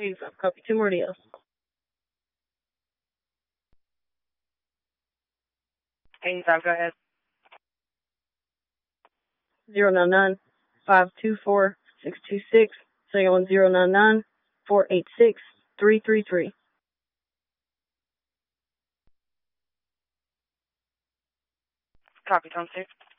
85, copy. 2 more deals. 85, go ahead. 099 524 626. Second one 099 486 333. Copy, Tom 6.